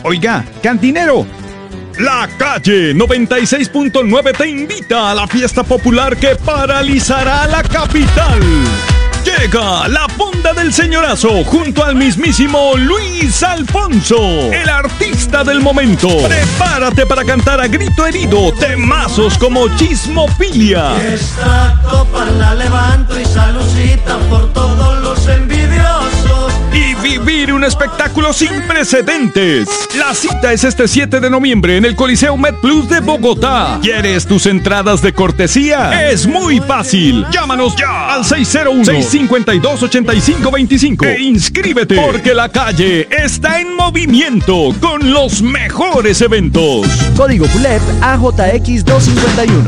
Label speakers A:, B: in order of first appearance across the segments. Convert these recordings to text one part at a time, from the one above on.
A: Oiga, cantinero. La Calle 96.9 te invita a la fiesta popular que paralizará la capital. Llega la Fonda del Señorazo junto al mismísimo Luis Alfonso, el artista del momento. Prepárate para cantar a grito herido temazos como Chismofilia.
B: Esta copa la levanto y salucita por todos los envidiosos.
A: Y vivir un espectáculo sin precedentes. La cita es este 7 de noviembre en el Coliseo MedPlus de Bogotá. ¿Quieres tus entradas de cortesía? Es muy fácil. Llámanos ya al 601-652-8525 e inscríbete, porque La Calle está en movimiento con los mejores eventos.
C: Código PULEP AJX 251.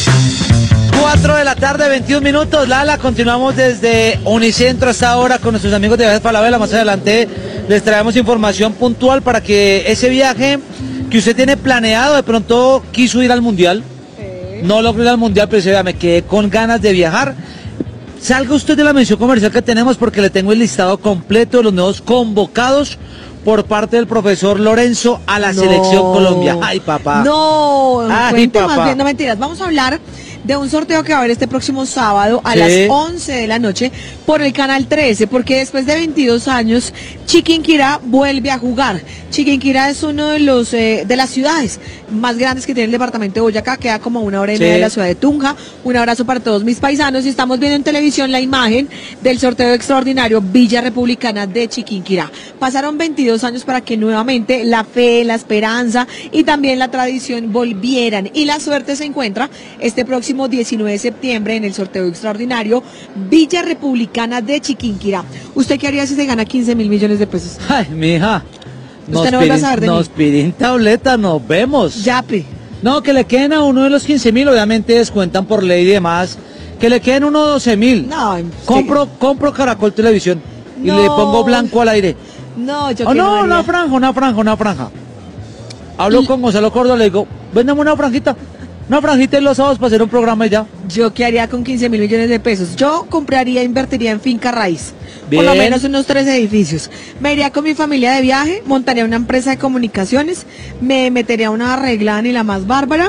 D: 4 de la tarde, 21 minutos. Lala, continuamos desde Unicentro hasta ahora con nuestros amigos de Viajes Falabella. Más adelante les traemos información puntual para que ese viaje que usted tiene planeado, de pronto quiso ir al Mundial, no logró ir al Mundial, pero dice, me quedé con ganas de viajar. Salga usted de la mención comercial que tenemos, porque le tengo el listado completo de los nuevos convocados por parte del profesor Lorenzo a la Selección Colombia. Ay, papá.
E: No,
D: Ay,
E: cuente
D: papá.
E: más bien, no mentiras. Vamos a hablar de un sorteo que va a haber este próximo sábado a las 11 de la noche por el Canal 13, porque después de 22 años Chiquinquirá vuelve a jugar. Chiquinquirá es uno de los de las ciudades más grandes que tiene el departamento de Boyacá, queda como a 1 hora y media de la ciudad de Tunja. Un abrazo para todos mis paisanos, y estamos viendo en televisión la imagen del sorteo extraordinario Villa Republicana de Chiquinquirá. Pasaron 22 años para que nuevamente la fe, la esperanza y también la tradición volvieran, y la suerte se encuentra este próximo 19 de septiembre en el sorteo extraordinario Villa Republicana de Chiquinquirá. ¿Usted qué haría si se gana 15.000 millones de pesos?
D: Ay, mija.
E: Usted no vuelve a saber de mí.
D: Nos piden tableta, nos vemos.
E: Yape.
D: No, que le queden a uno de los 15.000, obviamente descuentan por ley y demás. Que le queden uno 12.000.
E: No,
D: compro Caracol Televisión y
E: No.
D: le pongo blanco al aire.
E: No, yo
D: Oh,
E: que
D: no,
E: haría.
D: una franja. Hablo con Gonzalo Córdoba, le digo, véndame una franjita y los sábados para hacer un programa y ya.
E: ¿Yo qué haría con 15.000 millones de pesos? Yo compraría, invertiría en finca raíz. Por lo
D: Bien.
E: menos unos 3 edificios. Me iría con mi familia de viaje, montaría una empresa de comunicaciones, me metería una arreglada ni la más bárbara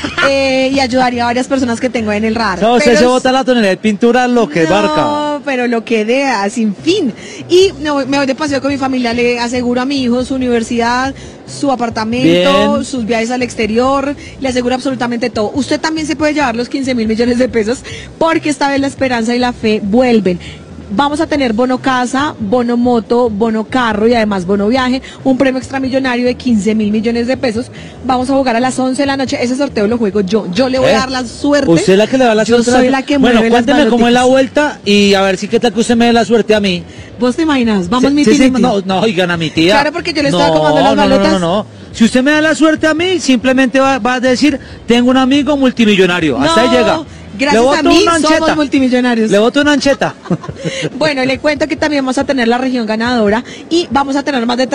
E: y ayudaría a varias personas que tengo en el radar.
D: O sea, usted
E: Pero
D: se bota la tonelada de pintura lo que barca.
E: No, pero lo que dé, sin fin. Y me voy de paseo con mi familia, le aseguro a mi hijo su universidad, su apartamento,
D: Bien.
E: sus viajes al exterior, le aseguro absolutamente todo. Usted también se puede llevar los 15.000 millones de pesos, porque esta vez la esperanza y la fe vuelven. Vamos a tener bono casa, bono moto, bono carro y además bono viaje, un premio extramillonario de 15.000 millones de pesos. Vamos a jugar a las 11 de la noche. Ese sorteo lo juego yo. Yo le voy a dar la suerte.
D: Usted es la que le da la
E: Yo
D: suerte.
E: soy la que
D: Bueno,
E: mueve las
D: cuénteme cómo es la
E: baloticas.
D: vuelta y a ver si qué tal que usted me dé la suerte a mí.
E: ¿Vos te imaginas? Vamos,
D: Sí,
E: mi
D: sí,
E: tía.
D: no, oigan a mi tía.
E: Claro, porque yo le estoy acomodando las
D: No.
E: balotas.
D: Si usted me da la suerte a mí, simplemente va a decir, tengo un amigo multimillonario. Hasta ahí llega. Le
E: Gracias
D: boto
E: a mí
D: una
E: somos
D: ancheta.
E: multimillonarios.
D: Le boto una ancheta.
E: Bueno, le cuento que también vamos a tener la región ganadora y vamos a tener más de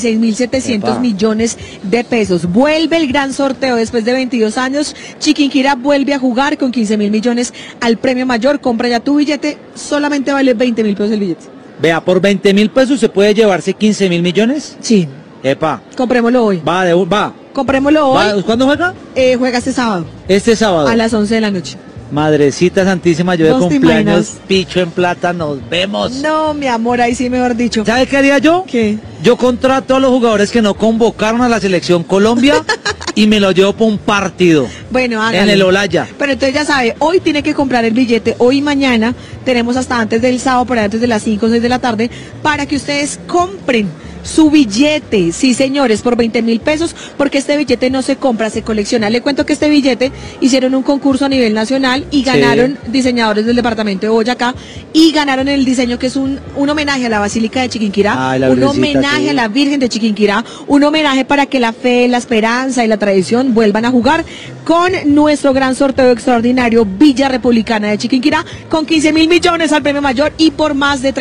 E: 36.700
D: Epa.
E: millones de pesos. Vuelve el gran sorteo después de 22 años. Chiquinquirá vuelve a jugar con 15.000 millones al premio mayor. Compra ya tu billete, solamente vale 20.000 pesos el billete.
D: Vea, por 20.000 pesos se puede llevarse 15.000 millones.
E: Sí,
D: Epa,
E: comprémoslo hoy.
D: va.
E: Comprémoslo hoy.
D: ¿Cuándo juega?
E: Juega este sábado
D: Este sábado.
E: a las 11 de la noche.
D: Madrecita Santísima, yo de
E: ¿Vos te
D: cumpleaños,
E: imaginas?
D: picho en plata, nos vemos.
E: No, mi amor, ahí sí mejor dicho.
D: ¿Sabe qué haría yo?
E: ¿Qué?
D: Yo contrato a los jugadores que no convocaron a la Selección Colombia y me lo llevo por un partido
E: Bueno, hágale.
D: en el Olaya.
E: Pero entonces ya sabe, hoy tiene que comprar el billete, hoy y mañana, tenemos hasta antes del sábado, por ahí antes de las 5 o 6 de la tarde, para que ustedes compren su billete, sí señores, por 20.000 pesos, porque este billete no se compra, se colecciona. Le cuento que este billete hicieron un concurso a nivel nacional y ganaron diseñadores del departamento de Boyacá y ganaron el diseño que es un homenaje a la Basílica de Chiquinquirá,
D: Ay, la
E: un
D: Virgencita,
E: homenaje
D: sí.
E: a la Virgen de Chiquinquirá, un homenaje para que la fe, la esperanza y la tradición vuelvan a jugar con nuestro gran sorteo extraordinario Villa Republicana de Chiquinquirá, con 15.000 millones al premio mayor y por más de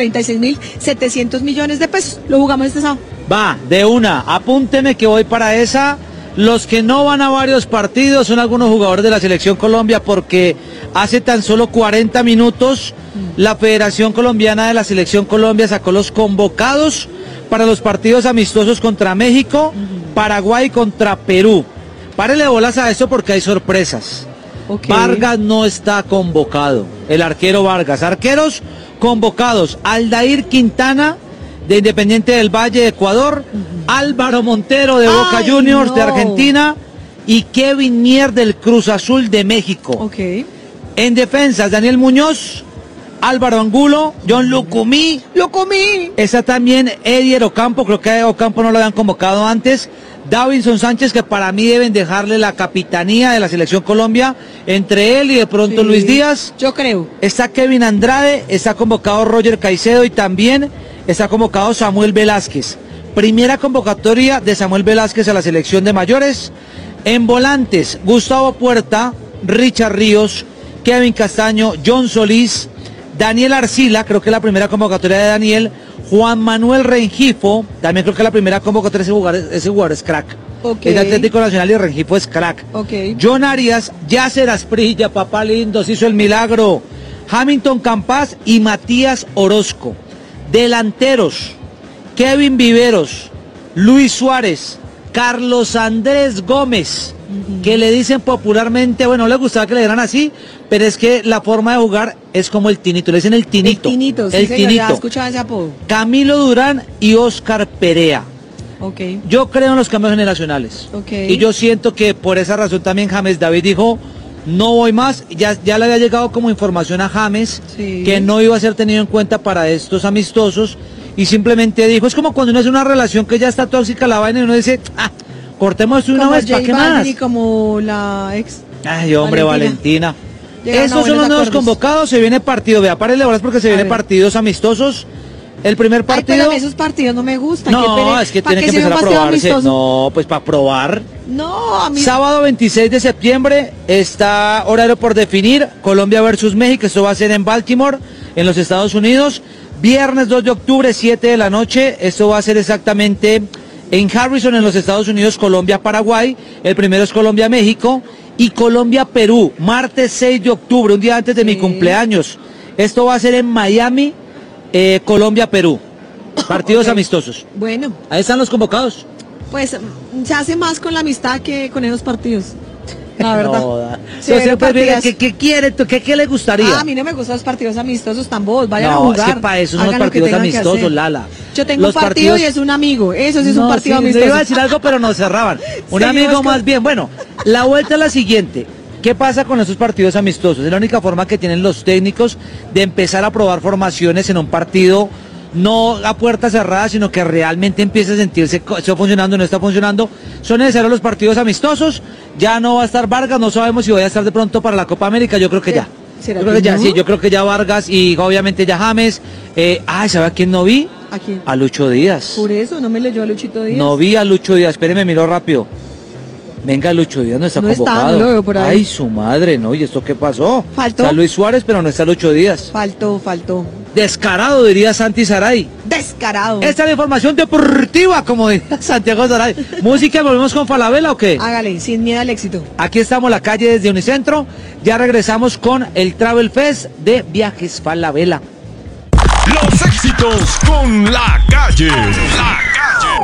E: 36.700 millones de pesos. Lo jugamos este sábado.
D: Va, de una, apúnteme que voy para esa. Los que no van a varios partidos son algunos jugadores de la Selección Colombia, porque hace tan solo 40 minutos la Federación Colombiana de la Selección Colombia sacó los convocados para los partidos amistosos contra México, Paraguay contra Perú. Párele bolas a esto porque hay sorpresas.
E: Ok.
D: Vargas no está convocado, el arquero Vargas. Arqueros convocados: Aldair Quintana, de Independiente del Valle de Ecuador, Álvaro Montero de Boca
E: Ay,
D: Juniors
E: no.
D: de Argentina y Kevin Mier del Cruz Azul de México.
E: Ok.
D: En defensas, Daniel Muñoz, Álvaro Angulo, John Lucumí.
E: ¡Lo comí!
D: Está también Edier Ocampo, creo que a Ocampo no lo habían convocado antes. Davinson Sánchez, que para mí deben dejarle la capitanía de la Selección Colombia entre él y de pronto
E: Sí,
D: Luis Díaz.
E: Yo creo.
D: Está Kevin Andrade, está convocado Roger Caicedo y también está convocado Samuel Velázquez. Primera convocatoria de Samuel Velázquez a la selección de mayores. En volantes, Gustavo Puerta, Richard Ríos, Kevin Castaño, John Solís, Daniel Arcila, creo que es la primera convocatoria de Daniel, Juan Manuel Rengifo, también creo que es la primera convocatoria, ese jugador es crack.
E: Ok.
D: Es de Atlético Nacional y Rengifo es crack.
E: Ok.
D: John Arias, Yasser Asprilla, papá lindo, se hizo el milagro. Hamilton Campas y Matías Orozco. Delanteros, Kevin Viveros, Luis Suárez, Carlos Andrés Gómez, que le dicen popularmente, bueno, no le gustaba que le dieran así, pero es que la forma de jugar es como el Tinito, le dicen el Tinito.
E: El Tinito, sí,
D: el
E: señor, ya
D: Tinito.
E: escuchaba ese apodo.
D: Camilo Durán y Oscar Perea.
E: Ok.
D: Yo creo en los cambios generacionales.
E: Ok.
D: Y yo siento que por esa razón también James David dijo, no voy más. Ya le había llegado como información a James
E: Sí.
D: que no iba a ser tenido en cuenta para estos amistosos. Y simplemente dijo, es como cuando uno hace una relación que ya está tóxica la vaina y uno dice, cortemos esto de una
E: Como
D: vez, ¿para
E: J
D: qué
E: Balvin
D: más?
E: y como la ex.
D: Ay, hombre, Valentina.
E: Llegaron a
D: Esos son
E: buenos
D: los nuevos
E: acuerdos.
D: convocados, se viene partido, vea, párele bolas porque se
E: A
D: vienen
E: ver.
D: partidos amistosos. El primer
E: Ay,
D: partido...
E: pero a mí esos partidos no me gustan.
D: no, es que tiene que empezar a probarse. No, pues para probar.
E: No, a mí.
D: Sábado 26 de septiembre está horario por definir, Colombia versus México, esto va a ser en Baltimore, en los Estados Unidos. Viernes 2 de octubre, 7 de la noche, esto va a ser exactamente en Harrison, en los Estados Unidos, Colombia-Paraguay. El primero es Colombia-México y Colombia-Perú, martes 6 de octubre, un día antes de mi cumpleaños. Esto va a ser en Miami, Colombia-Perú. Partidos
E: Ok.
D: amistosos.
E: Bueno,
D: Ahí están los convocados.
E: pues se hace más con la amistad que con esos partidos. La verdad.
D: No, da.
E: Sí,
D: Entonces, pues, mira,
E: partidas.
D: ¿qué quiere? ¿Qué le gustaría?
E: Ah, a mí no me gustan los partidos amistosos tan bobos. Vayan a
D: No,
E: jugar.
D: es que para eso son los
E: hagan lo que
D: partidos
E: tengan que
D: amistosos,
E: hacer.
D: Lala.
E: Yo tengo
D: Los
E: un partido
D: partidos-
E: y es un amigo. Eso sí es un
D: No,
E: partido
D: sí,
E: amistoso.
D: le iba a decir algo, pero nos cerraban. Un
E: Seguimos
D: amigo
E: con-
D: más bien. Bueno, la vuelta es la siguiente. ¿Qué pasa con esos partidos amistosos? Es la única forma que tienen los técnicos de empezar a probar formaciones en un partido, no a puerta cerrada, sino que realmente empiece a sentirse, está funcionando, no está funcionando. Son necesarios los partidos amistosos. Ya no va a estar Vargas, no sabemos si va a estar de pronto para la Copa América, yo creo que ya.
E: ¿Será
D: Yo creo
E: que
D: que ya,
E: no?
D: sí, yo creo que ya Vargas y obviamente ya James. ¿Sabe a quién no vi?
E: ¿A quién?
D: A Lucho Díaz.
E: Por eso no me leyó a Luchito Díaz.
D: No vi a Lucho Díaz, espéreme, miro rápido. Venga, Lucho Díaz no está
E: No está,
D: convocado.
E: no lo veo por ahí.
D: Ay, su madre, ¿no? ¿Y esto qué pasó?
E: Faltó.
D: Está Luis Suárez, pero no está Lucho Díaz.
E: Faltó.
D: Descarado, diría Santi Saray.
E: Descarado.
D: Esta es la información deportiva, como diría Santiago Saray. Música, ¿volvemos con Falabella o qué?
E: Hágale, sin miedo al éxito.
D: Aquí estamos, la calle desde Unicentro. Ya regresamos con el Travel Fest de Viajes Falabella.
A: Los éxitos con la calle. La